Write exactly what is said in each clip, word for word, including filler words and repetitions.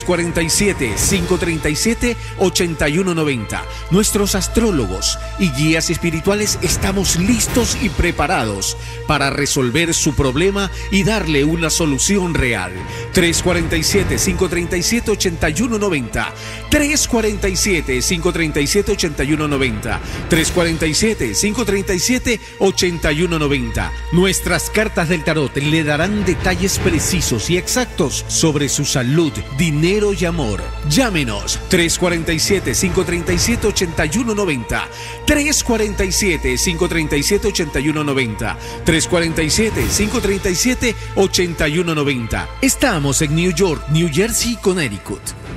cuarenta y siete, cinco treinta y siete, ochenta y uno noventa. Nuestros astrólogos y guías espirituales estamos listos y preparados para resolver su problema y darle una solución real. tres cuarenta y siete, cinco treinta y siete, ochenta y uno noventa. tres cuarenta y siete, cinco treinta y siete, ochenta y uno noventa. tres cuarenta y siete, cinco treinta y siete, ochenta y uno noventa. Nuestras cartas del tarot le darán detalles precisos y exactos sobre su salud, dinero y amor. Llámenos tres cuarenta y siete, cinco treinta y siete, ochenta y uno noventa. tres cuarenta y siete, cinco treinta y siete, ochenta y uno noventa. tres cuarenta y siete, cinco treinta y siete, ochenta y uno noventa. Estamos en New York, New Jersey, Connecticut.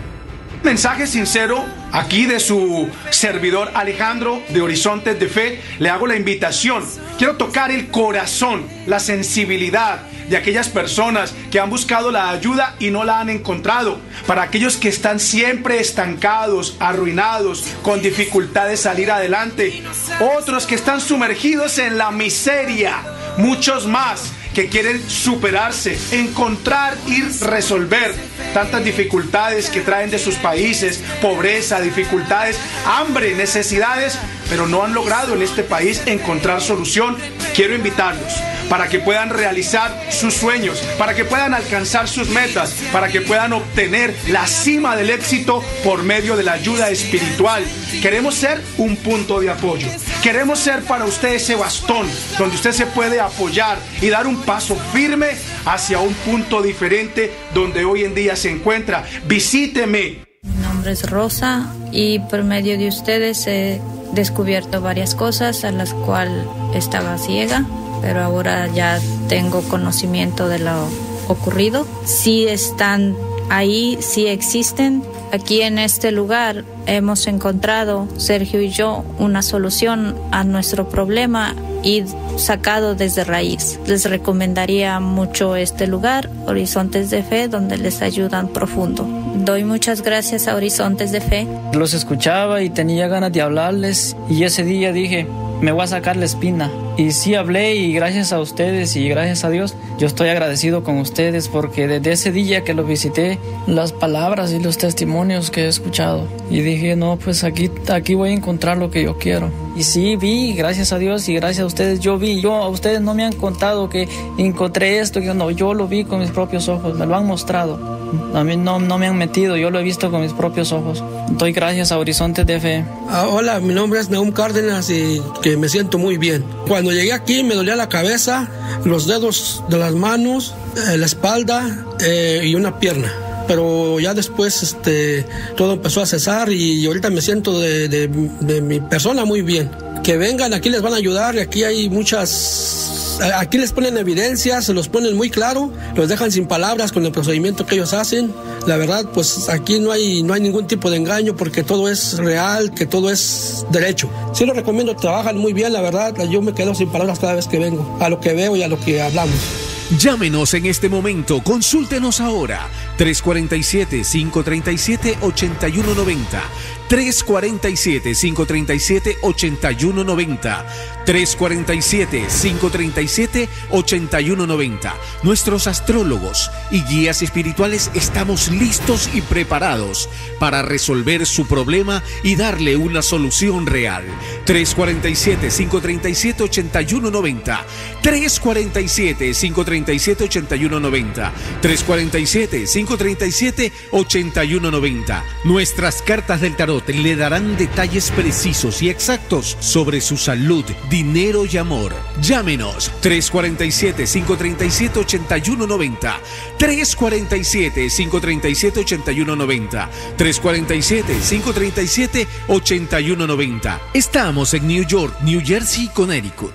Mensaje sincero aquí de su servidor Alejandro de Horizontes de Fe. Le hago la invitación. Quiero tocar el corazón, la sensibilidad de aquellas personas que han buscado la ayuda y no la han encontrado. Para aquellos que están siempre estancados, arruinados, con dificultades de salir adelante. Otros que están sumergidos en la miseria. Muchos más que quieren superarse, encontrar y resolver tantas dificultades que traen de sus países, pobreza, dificultades, hambre, necesidades, pero no han logrado en este país encontrar solución. Quiero invitarlos para que puedan realizar sus sueños, para que puedan alcanzar sus metas, para que puedan obtener la cima del éxito por medio de la ayuda espiritual. Queremos ser un punto de apoyo. Queremos ser para usted ese bastón donde usted se puede apoyar y dar un paso firme hacia un punto diferente donde hoy en día se encuentra. Visíteme. Mi nombre es Rosa y por medio de ustedes he descubierto varias cosas a las cuales estaba ciega, pero ahora ya tengo conocimiento de lo ocurrido. Sí están ahí, sí existen. Aquí en este lugar hemos encontrado, Sergio y yo, una solución a nuestro problema y sacado desde raíz. Les recomendaría mucho este lugar, Horizontes de Fe, donde les ayudan profundo. Doy muchas gracias a Horizontes de Fe. Los escuchaba y tenía ganas de hablarles y ese día dije, me voy a sacar la espina. Y sí hablé y gracias a ustedes y gracias a Dios, yo estoy agradecido con ustedes porque desde ese día que los visité, las palabras y los testimonios que he escuchado. Y dije, no, pues aquí, aquí voy a encontrar lo que yo quiero. Y sí, vi, gracias a Dios y gracias a ustedes, yo vi, yo, a ustedes no me han contado que encontré esto, que no, yo lo vi con mis propios ojos, me lo han mostrado. A mí no, no me han metido, yo lo he visto con mis propios ojos. Doy gracias a Horizontes de Fe. Ah, hola, mi nombre es Nahum Cárdenas y que me siento muy bien. Cuando llegué aquí me dolía la cabeza, los dedos de las manos, eh, la espalda eh, y una pierna. Pero ya después este, todo empezó a cesar y ahorita me siento de, de, de mi persona muy bien. Que vengan, aquí les van a ayudar y aquí hay muchas... Aquí les ponen evidencias, se los ponen muy claro, los dejan sin palabras con el procedimiento que ellos hacen. La verdad, pues aquí no hay, no hay ningún tipo de engaño porque todo es real, que todo es derecho. Sí lo recomiendo, trabajan muy bien, la verdad. Yo me quedo sin palabras cada vez que vengo, a lo que veo y a lo que hablamos. Llámenos en este momento, consúltenos ahora. tres cuarenta y siete, cinco treinta y siete, ochenta y uno noventa. tres cuarenta y siete, cinco treinta y siete, ochenta y uno noventa. tres cuarenta y siete, cinco treinta y siete, ochenta y uno noventa. Nuestros astrólogos y guías espirituales estamos listos y preparados para resolver su problema y darle una solución real. tres cuarenta y siete, cinco treinta y siete, ochenta y uno noventa. tres cuarenta y siete, cinco treinta y siete, ochenta y uno noventa. tres cuarenta y siete, cinco treinta y siete, ochenta y uno noventa. Nuestras cartas del tarot le darán detalles precisos y exactos sobre su salud, dinero y amor. Llámenos tres cuarenta y siete, cinco treinta y siete, ochenta y uno noventa. tres cuarenta y siete, cinco treinta y siete, ochenta y uno noventa. tres cuarenta y siete, cinco treinta y siete, ochenta y uno noventa. Estamos en New York, New Jersey, Connecticut.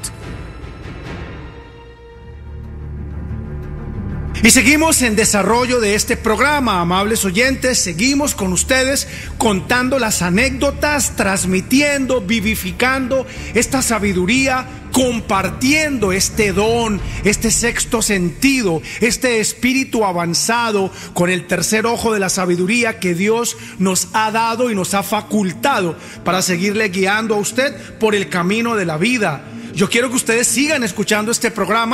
Y seguimos en desarrollo de este programa, amables oyentes, seguimos con ustedes contando las anécdotas, transmitiendo, vivificando esta sabiduría, compartiendo este don, este sexto sentido, este espíritu avanzado con el tercer ojo de la sabiduría que Dios nos ha dado y nos ha facultado para seguirle guiando a usted por el camino de la vida. Yo quiero que ustedes sigan escuchando este programa.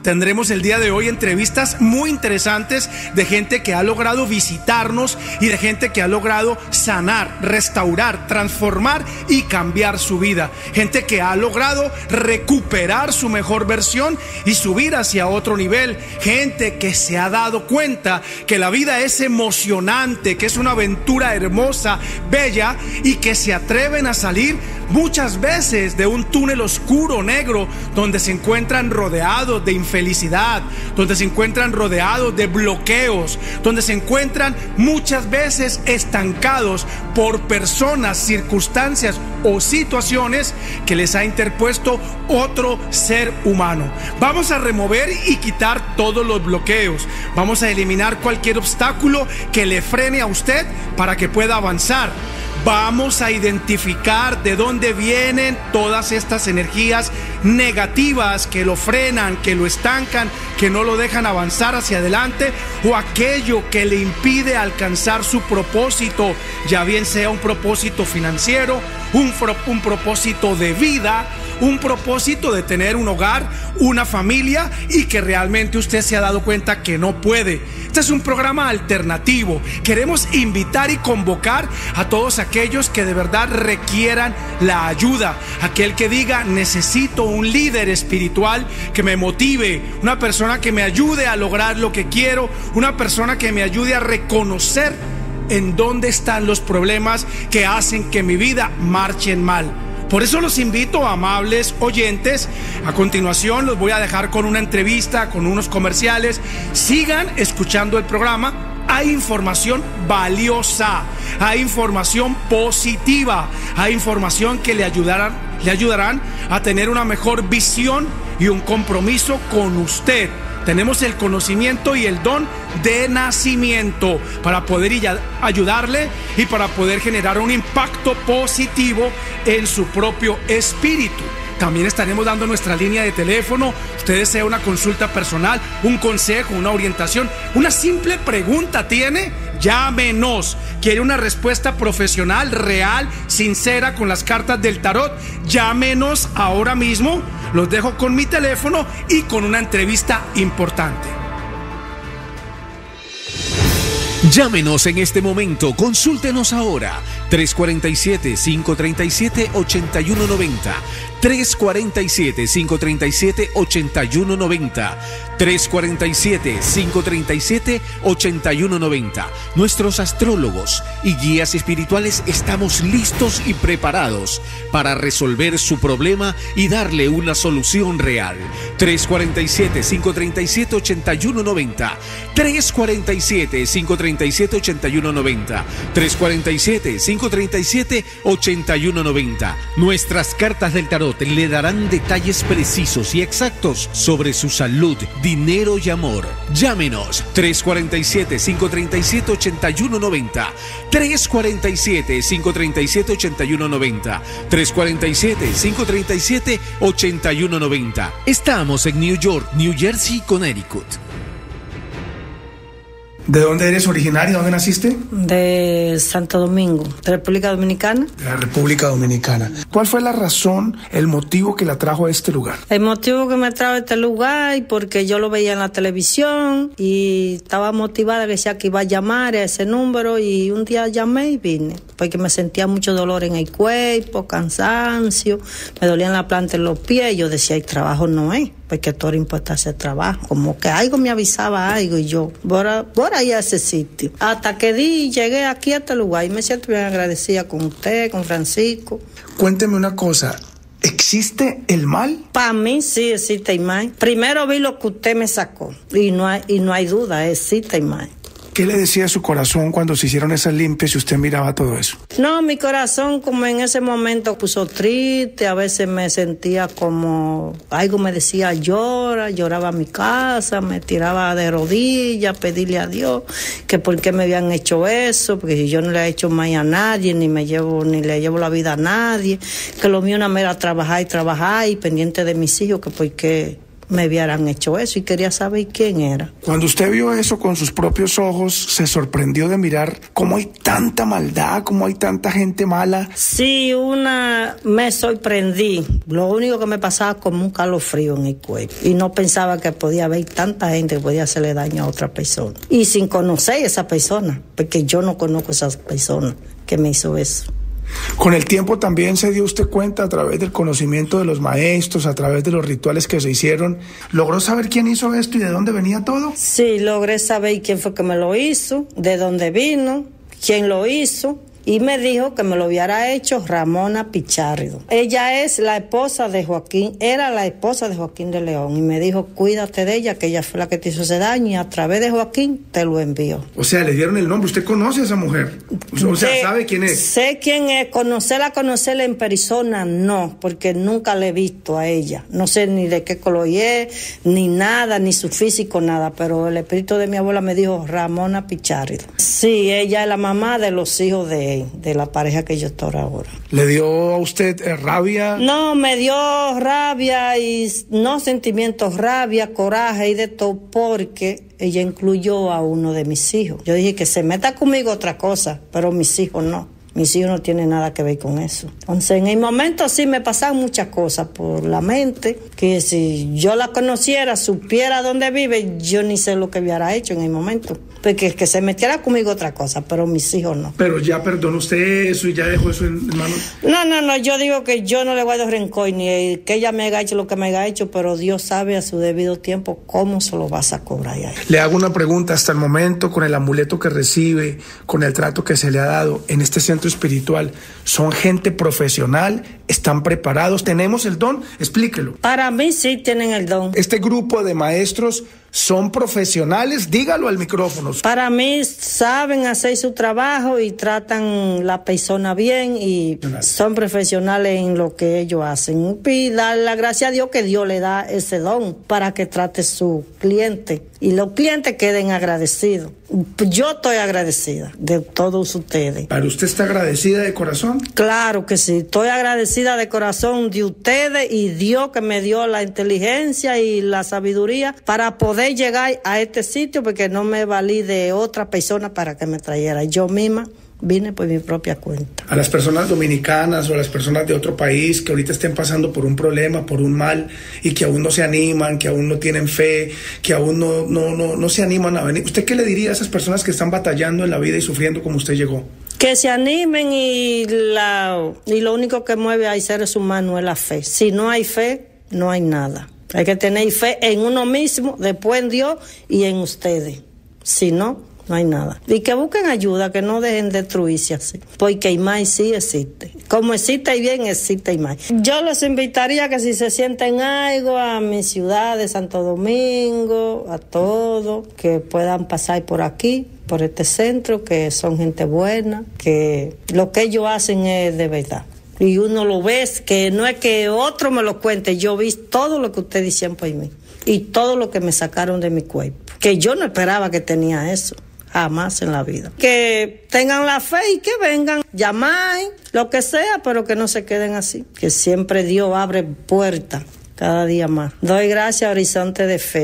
Tendremos el día de hoy entrevistas muy interesantes de gente que ha logrado visitarnos y de gente que ha logrado sanar, restaurar, transformar y cambiar su vida. Gente que ha logrado recuperar su mejor versión y subir hacia otro nivel. Gente que se ha dado cuenta que la vida es emocionante, que es una aventura hermosa, bella, y que se atreven a salir muchas veces de un túnel oscuro, negro, donde se encuentran rodeados de infelicidad, donde se encuentran rodeados de bloqueos, donde se encuentran muchas veces estancados por personas, circunstancias o situaciones que les ha interpuesto otro ser humano. Vamos a remover y quitar todos los bloqueos. Vamos a eliminar cualquier obstáculo que le frene a usted para que pueda avanzar. Vamos a identificar de dónde vienen todas estas energías negativas que lo frenan, que lo estancan, que no lo dejan avanzar hacia adelante, o aquello que le impide alcanzar su propósito, ya bien sea un propósito financiero, un, un propósito de vida, un propósito de tener un hogar, una familia, y que realmente usted se ha dado cuenta que no puede. Este es un programa alternativo. Queremos invitar y convocar a todos aquellos que de verdad requieran la ayuda. Aquel que diga: necesito un líder espiritual que me motive, una persona que me ayude a lograr lo que quiero, una persona que me ayude a reconocer en dónde están los problemas que hacen que mi vida marche mal. Por eso los invito, amables oyentes. A continuación los voy a dejar con una entrevista, con unos comerciales. Sigan escuchando el programa. Hay información valiosa, hay información positiva, hay información que le ayudarán, le ayudarán a tener una mejor visión y un compromiso con usted. Tenemos el conocimiento y el don de nacimiento para poder ayudarle y para poder generar un impacto positivo en su propio espíritu. También estaremos dando nuestra línea de teléfono. Usted desea una consulta personal, un consejo, una orientación, una simple pregunta tiene, llámenos. ¿Quiere una respuesta profesional, real, sincera, con las cartas del tarot? Llámenos ahora mismo. Los dejo con mi teléfono y con una entrevista importante. Llámenos en este momento, consúltenos ahora. tres cuatro siete, cinco tres siete, ocho uno nueve cero. tres cuatro siete, cinco tres siete, ocho uno nueve cero. tres cuatro siete, cinco tres siete, ocho uno nueve cero. Nuestros astrólogos y guías espirituales estamos listos y preparados para resolver su problema y darle una solución real. tres cuatro siete, cinco tres siete, ocho uno nueve cero. tres cuatro siete, cinco tres siete, ocho uno nueve cero. tres cuatro siete, cinco tres siete, ocho uno nueve cero. Nuestras cartas del tarot le darán detalles precisos y exactos sobre su salud, dinero y amor. Llámenos tres cuatro siete, cinco tres siete, ocho uno nueve cero. tres cuatro siete, cinco tres siete, ocho uno nueve cero. tres cuatro siete, cinco tres siete, ocho uno nueve cero. Estamos en New York, New Jersey y Connecticut. ¿De dónde eres originaria? ¿Dónde naciste? De Santo Domingo, de República Dominicana. De la República Dominicana. ¿Cuál fue la razón, el motivo que la trajo a este lugar? El motivo que me trajo a este lugar, porque yo lo veía en la televisión y estaba motivada, que decía que iba a llamar a ese número, y un día llamé y vine, porque me sentía mucho dolor en el cuerpo, cansancio, me dolían la planta en los pies, y yo decía: el trabajo no es, porque todo importa ese trabajo, como que algo me avisaba algo, y yo, por, por ahí a ese sitio. Hasta que di, llegué aquí a este lugar, y me siento bien agradecida con usted, con Francisco. Cuénteme una cosa, ¿existe el mal? Para mí sí existe el mal. Primero vi lo que usted me sacó, y no hay, y no hay duda, existe el mal. ¿Qué le decía a su corazón cuando se hicieron esas limpias y usted miraba todo eso? No, mi corazón como en ese momento puso triste, a veces me sentía como, algo me decía llora, lloraba a mi casa, me tiraba de rodillas, pedirle a Dios que por qué me habían hecho eso, porque yo no le he hecho mal a nadie, ni me llevo, ni le llevo la vida a nadie, que lo mío nada más era trabajar y trabajar y pendiente de mis hijos, que por qué me hubieran hecho eso y quería saber quién era. Cuando usted vio eso con sus propios ojos, ¿se sorprendió de mirar cómo hay tanta maldad, cómo hay tanta gente mala? Sí, una me sorprendí. Lo único que me pasaba como un calofrío en el cuerpo y no pensaba que podía haber tanta gente que podía hacerle daño a otra persona. Y sin conocer a esa persona, porque yo no conozco a esa persona que me hizo eso. Con el tiempo también se dio usted cuenta, a través del conocimiento de los maestros, a través de los rituales que se hicieron, ¿logró saber quién hizo esto y de dónde venía todo? Sí, logré saber quién fue que me lo hizo, de dónde vino, quién lo hizo. Y me dijo que me lo hubiera hecho Ramona Pichardo. Ella es la esposa de Joaquín, era la esposa de Joaquín de León. Y me dijo, cuídate de ella, que ella fue la que te hizo ese daño y a través de Joaquín te lo envió. O sea, le dieron el nombre. ¿Usted conoce a esa mujer? O sea, de, ¿sabe quién es? Sé quién es. Conocerla, conocerla en persona, no, porque nunca la he visto a ella. No sé ni de qué color es, ni nada, ni su físico, nada. Pero el espíritu de mi abuela me dijo Ramona Pichardo. Sí, ella es la mamá de los hijos de él, de la pareja que yo estoy ahora. ¿Le dio a usted eh, rabia? No, me dio rabia y no sentimientos, rabia, coraje y de todo, porque ella incluyó a uno de mis hijos. Yo dije que se meta conmigo otra cosa, pero mis hijos no. Mis hijos no tienen nada que ver con eso. Entonces, en el momento sí me pasaban muchas cosas por la mente, que si yo la conociera, supiera dónde vive, yo ni sé lo que hubiera hecho en el momento. Porque que se metiera conmigo otra cosa, pero mis hijos no. Pero ya perdonó usted eso y ya dejó eso en manos. No, no, no, yo digo que yo no le guardo rencor, ni que ella me haya hecho lo que me haya hecho, pero Dios sabe a su debido tiempo cómo se lo vas a cobrar a ella. Le hago una pregunta, hasta el momento, con el amuleto que recibe, con el trato que se le ha dado en este centro espiritual, ¿son gente profesional? ¿Están preparados? ¿Tenemos el don? Explíquelo. Para mí sí tienen el don. Este grupo de maestros ¿son profesionales? Dígalo al micrófono. Para mí saben hacer su trabajo y tratan la persona bien y son profesionales en lo que ellos hacen. Y dar la gracia a Dios que Dios le da ese don para que trate su cliente y los clientes queden agradecidos. Yo estoy agradecida de todos ustedes. ¿Para usted está agradecida de corazón? Claro que sí, estoy agradecida de corazón de ustedes y Dios que me dio la inteligencia y la sabiduría para poder llegar a este sitio, porque no me valí de otra persona para que me trajera. Yo misma vine por mi propia cuenta. A las personas dominicanas o a las personas de otro país que ahorita estén pasando por un problema, por un mal, y que aún no se animan, que aún no tienen fe, que aún no, no, no, no se animan a venir, ¿usted qué le diría a esas personas que están batallando en la vida y sufriendo como usted llegó? Que se animen y, la, y lo único que mueve a seres humanos es la fe. Si no hay fe, no hay nada. Hay que tener fe en uno mismo, después en Dios y en ustedes. Si no, no hay nada. Y que busquen ayuda, que no dejen destruirse así. Porque Imai sí existe. Como existe y bien, existe Imai. Yo les invitaría que si se sienten algo a mi ciudad de Santo Domingo, a todos, que puedan pasar por aquí, por este centro, que son gente buena, que lo que ellos hacen es de verdad. Y uno lo ve, que no es que otro me lo cuente, yo vi todo lo que ustedes hicieron por mí y todo lo que me sacaron de mi cuerpo, que yo no esperaba que tenía eso, jamás en la vida. Que tengan la fe y que vengan, llamen, lo que sea, pero que no se queden así, que siempre Dios abre puertas cada día más. Doy gracias a Horizonte de Fe.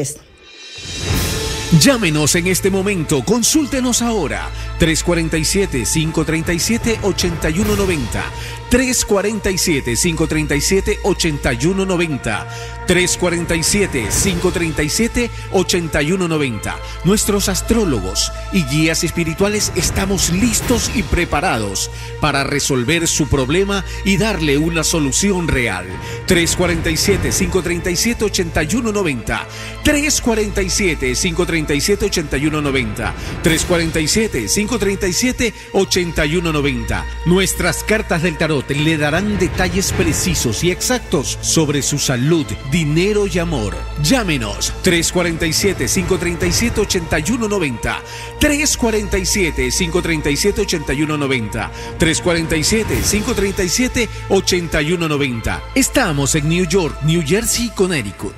Llámenos en este momento, consúltenos ahora, tres cuatro siete, cinco tres siete, ocho uno nueve cero, tres cuatro siete, cinco tres siete, ocho uno nueve cero, tres cuatro siete, cinco tres siete, ocho uno nueve cero. Nuestros astrólogos y guías espirituales estamos listos y preparados para resolver su problema y darle una solución real. tres cuatro siete, cinco tres siete, ocho uno nueve cero, tres cuatro siete, cinco tres siete, ocho uno nueve cero, tres cuatro siete, cinco tres siete, ocho uno nueve cero. Nuestras cartas del tarot le darán detalles precisos y exactos sobre su salud, dinero y amor. Llámenos tres cuatro siete, cinco tres siete, ocho uno nueve cero, tres cuatro siete, cinco tres siete, ocho uno nueve cero, tres cuatro siete, cinco tres siete, ocho uno nueve cero. Estamos en New York, New Jersey y Connecticut.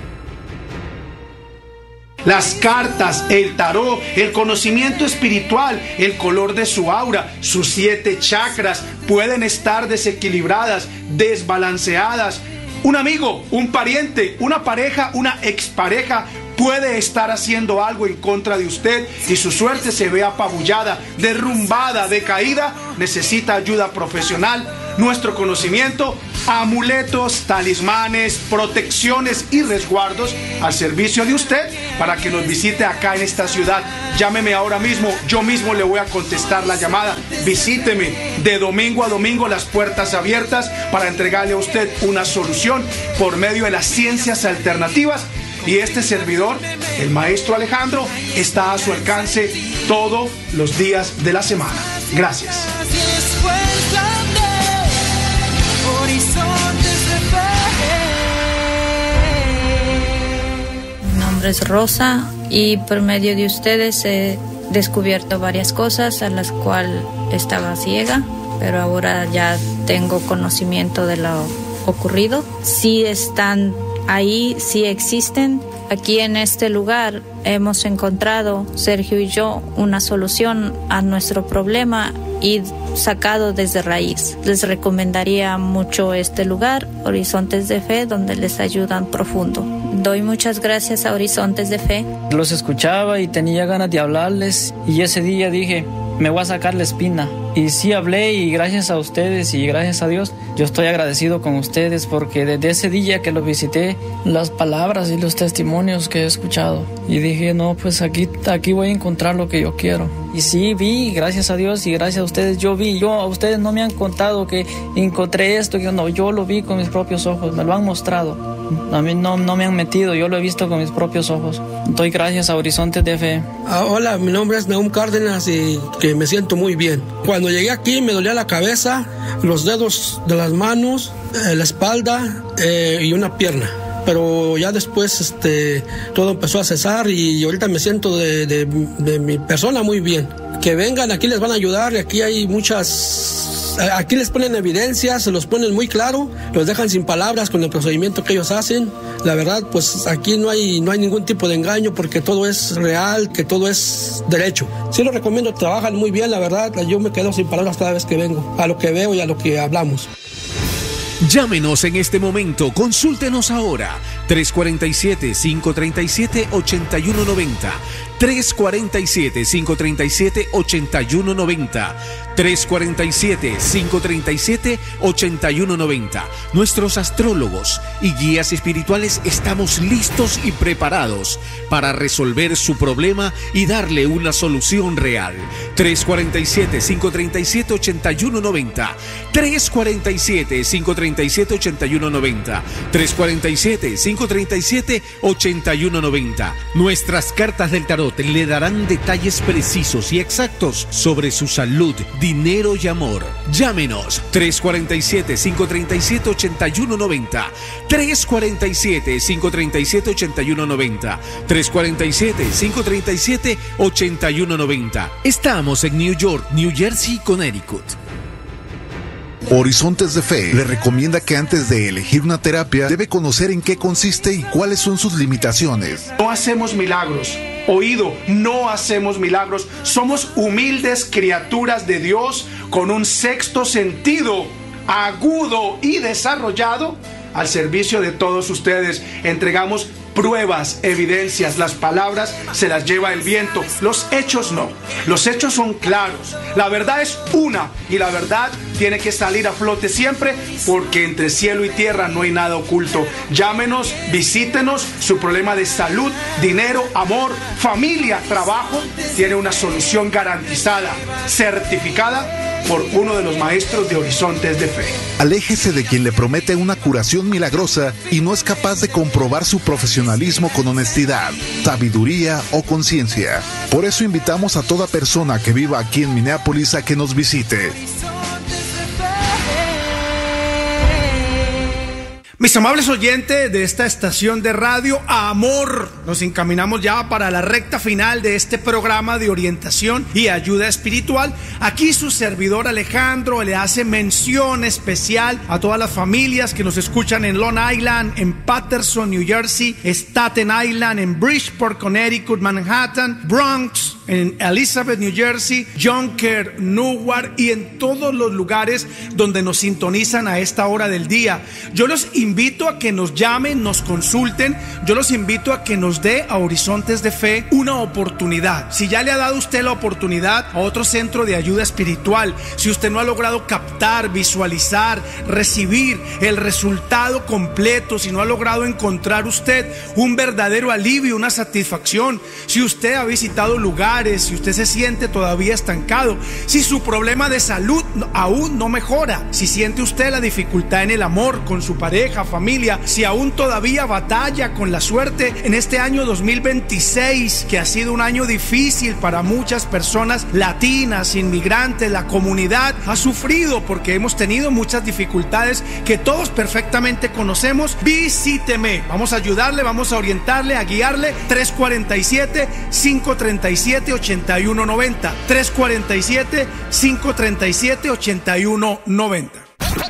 Las cartas, el tarot, el conocimiento espiritual, el color de su aura, sus siete chakras pueden estar desequilibradas, desbalanceadas. Un amigo, un pariente, una pareja, una expareja puede estar haciendo algo en contra de usted y su suerte se ve apabullada, derrumbada, decaída. Necesita ayuda profesional, nuestro conocimiento, amuletos, talismanes, protecciones y resguardos al servicio de usted para que nos visite acá en esta ciudad. Llámeme ahora mismo, yo mismo le voy a contestar la llamada. Visíteme de domingo a domingo, las puertas abiertas para entregarle a usted una solución por medio de las ciencias alternativas. Y este servidor, el maestro Alejandro, está a su alcance todos los días de la semana. Gracias. Mi nombre es Rosa y por medio de ustedes he descubierto varias cosas a las cuales estaba ciega, pero ahora ya tengo conocimiento de lo ocurrido. Sí están ahí, sí existen. Aquí en este lugar hemos encontrado, Sergio y yo, una solución a nuestro problema y sacado desde raíz. Les recomendaría mucho este lugar, Horizontes de Fe, donde les ayudan profundo. Doy muchas gracias a Horizontes de Fe. Los escuchaba y tenía ganas de hablarles y ese día dije, me voy a sacar la espina. Y sí hablé y gracias a ustedes y gracias a Dios, yo estoy agradecido con ustedes porque desde ese día que los visité, las palabras y los testimonios que he escuchado. Y dije, no, pues aquí, aquí voy a encontrar lo que yo quiero. Y sí, vi, gracias a Dios y gracias a ustedes, yo vi, yo a ustedes no me han contado que encontré esto, que no, yo lo vi con mis propios ojos, me lo han mostrado. A mí no, no me han metido, yo lo he visto con mis propios ojos. Doy gracias a Horizontes de Fe. Ah, hola, mi nombre es Nahum Cárdenas y que me siento muy bien. Cuando llegué aquí me dolía la cabeza, los dedos de las manos, eh, la espalda eh, y una pierna. Pero ya después este, todo empezó a cesar y ahorita me siento de, de, de mi persona muy bien. Que vengan, aquí les van a ayudar y aquí hay muchas... Aquí les ponen evidencias, se los ponen muy claro, los dejan sin palabras con el procedimiento que ellos hacen. La verdad, pues aquí no hay, no hay ningún tipo de engaño porque todo es real, que todo es derecho. Sí lo recomiendo, trabajan muy bien, la verdad. Yo me quedo sin palabras cada vez que vengo, a lo que veo y a lo que hablamos. Llámenos en este momento, consúltenos ahora, tres cuatro siete, cinco tres siete, ocho uno nueve cero, tres cuatro siete, cinco tres siete, ocho uno nueve cero, tres cuatro siete, cinco tres siete, ocho uno nueve cero. Nuestros astrólogos y guías espirituales estamos listos y preparados para resolver su problema y darle una solución real. tres cuatro siete, cinco tres siete, ocho uno nueve cero, tres cuatro siete, cinco tres siete, ocho uno nueve cero, tres cuatro siete, cinco tres siete, ocho uno nueve cero. Nuestras cartas del tarot le darán detalles precisos y exactos sobre su salud, dinero y amor. Llámenos tres cuatro siete, cinco tres siete, ocho uno nueve cero, tres cuatro siete, cinco tres siete, ocho uno nueve cero, tres cuatro siete, cinco tres siete, ocho uno nueve cero. Estamos en New York, New Jersey, Connecticut. Horizontes de Fe le recomienda que antes de elegir una terapia debe conocer en qué consiste y cuáles son sus limitaciones. No hacemos milagros. Oído, no hacemos milagros. Somos humildes criaturas de Dios con un sexto sentido agudo y desarrollado al servicio de todos ustedes. Entregamos pruebas, evidencias, las palabras se las lleva el viento, los hechos no. Los hechos son claros. La verdad es una y la verdad tiene que salir a flote siempre porque entre cielo y tierra no hay nada oculto. Llámenos, visítenos, su problema de salud, dinero, amor, familia, trabajo, tiene una solución garantizada, certificada por uno de los maestros de Horizontes de Fe. Aléjese de quien le promete una curación milagrosa y no es capaz de comprobar su profesionalismo con honestidad, sabiduría o conciencia. Por eso invitamos a toda persona que viva aquí en Minneapolis a que nos visite. Mis amables oyentes de esta estación de radio Amor, nos encaminamos ya para la recta final de este programa de orientación y ayuda espiritual. Aquí su servidor Alejandro le hace mención especial a todas las familias que nos escuchan en Long Island, en Paterson, New Jersey, Staten Island, en Bridgeport, Connecticut, Manhattan, Bronx, en Elizabeth, New Jersey, Jonker, Newark y en todos los lugares donde nos sintonizan a esta hora del día. Yo los invito a que nos llamen, nos consulten. Yo los invito a que nos dé a Horizontes de Fe una oportunidad. Si ya le ha dado usted la oportunidad a otro centro de ayuda espiritual, si usted no ha logrado captar, visualizar, recibir el resultado completo, si no ha logrado encontrar usted un verdadero alivio, una satisfacción, si usted ha visitado lugares, si usted se siente todavía estancado, si su problema de salud aún no mejora, si siente usted la dificultad en el amor con su pareja, familia, si aún todavía batalla con la suerte en este año dos mil veintiséis, que ha sido un año difícil para muchas personas latinas, inmigrantes, la comunidad ha sufrido porque hemos tenido muchas dificultades que todos perfectamente conocemos, visíteme. Vamos a ayudarle, vamos a orientarle, a guiarle. Tres cuatro siete, cinco tres siete, ocho uno nueve cero. tres cuatro siete, cinco tres siete, ocho uno nueve cero.